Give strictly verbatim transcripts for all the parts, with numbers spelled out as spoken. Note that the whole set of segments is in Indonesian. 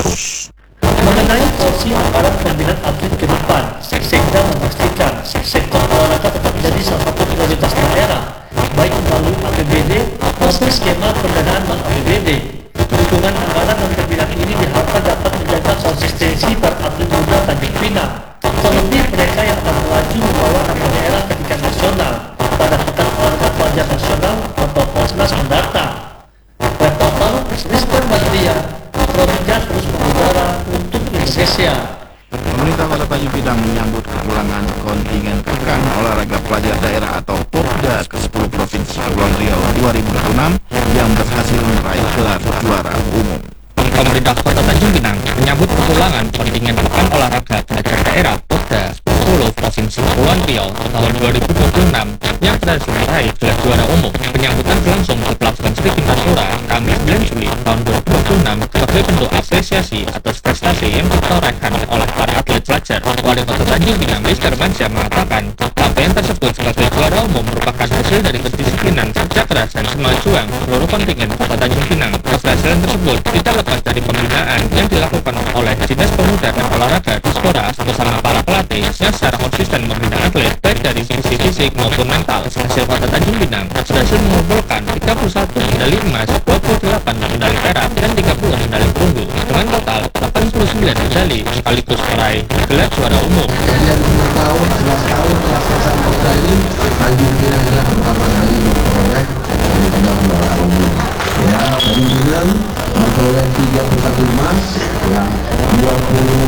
khusus. Mengenai porsi aparat pembinaan atlet ke depan, Sekda memastikan sektor olahraga tetap menjadi salah satu prioritas daerah, baik melalui A P B D maupun skema pendanaan non-A P B D. Dukungan anggaran dan pembinaan ini diharapkan dapat menjaga konsistensi para atlet muda Tanjung Pinang, terlebih mereka yang akan melaju membawa nama daerah ke tingkat nasional pada Pekan Olahraga Pelajar Nasional atau Posnas mendatang. Reporter Rizwan Badriah, Provinsi terus mengudara untuk Indonesia. Pemerintah Kota Tanjung Pinang menyambut kepulangan kontingen Pekan Olahraga Pelajar Daerah atau Popda ke sepuluh Provinsi Kepulauan Riau dua ribu dua puluh enam yang berhasil meraih gelar juara umum. Pemerintah Kota Tanjung Pinang menyambut kepulangan kontingen Pekan Olahraga Pelajar Daerah Popda sepuluh Provinsi Kepulauan Riau tahun dua ribu dua puluh enam yang berhasil meraih gelar juara umum. Penyambutan berlangsung di Pelabuhan Sri Kintasura Kamis sembilan Juli tahun dua ribu dua puluh enam sebagai bentuk apresiasi atas prestasi yang ditorehkan oleh para atlet pelajar. Wali Kota Tanjung Pinang Mister Mansyah mengatakan capaian tersebut sebagai juara umum merupakan hasil dari kedisiplinan, kerja keras dan semangat juang seluruh kontingen Kota Tanjung Pinang. Keberhasilan tersebut tidak lepas dari pembinaan yang dilakukan oleh Dinas Pemuda dan Olahraga Dispora bersama para pelatih yang secara konsisten membina atlet baik dari sisi fisik maupun mental. Hasil Kota Tanjung Pinang berhasil mengumpulkan tiga puluh satu medali emas, dua puluh delapan medali perak dan tiga puluh medali perunggu dengan total delapan puluh sembilan medali sekaligus meraih gelar juara umum. Kejadian lima tahun, sebelas tahun pelaksanaan Popda ini Tanjung Pinang adalah pertama kali memperoleh penyandang juara umum. Ya, Tanjung Pinang memperoleh tiga puluh satu emas, ya, dua puluh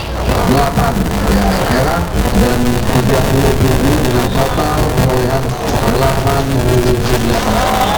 delapan ya perak dan tiga puluh perunggu dengan total perolehan delapan puluh sembilan.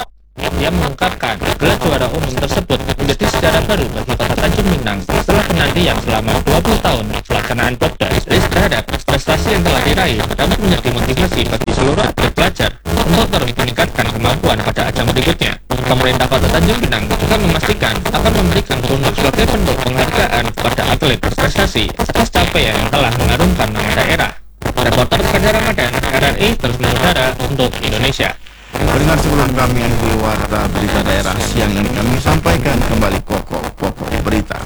Dia mengungkapkan gelar juara umum tersebut menjadi sejarah baru bagi Kota Tanjung Pinang setelah penantian selama dua puluh tahun pelaksanaan Popda. Terhadap prestasi yang telah diraih dapat menjadi motivasi bagi seluruh atlet pelajar untuk terus meningkatkan kemampuan pada ajang berikutnya. Pemerintah Kota Tanjung Pinang juga memastikan akan memberikan bonus sebagai bentuk penghargaan kepada atlet berprestasi atas capaian yang telah mengharumkan nama daerah. Reporter Fajar Ramadan, R R I terus mengudara untuk Indonesia. Dengan sebelum kami akhiri warta berita daerah siang ini, kami sampaikan kembali pokok-pokok berita.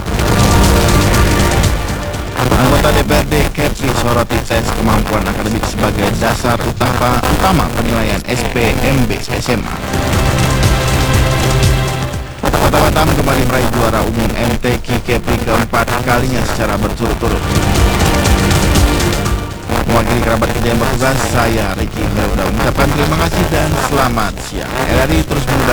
Anggota D P R D Kepri soroti tes kemampuan akademik sebagai dasar utama, utama penilaian S P M B S M A. Kota Batam kembali meraih juara umum M T Q Kepri keempat kalinya secara berturut-turut. Mewakili kerabat kerja yang bertugas, saya Ricky Herda mengucapkan terima kasih dan selamat siang. R R I terus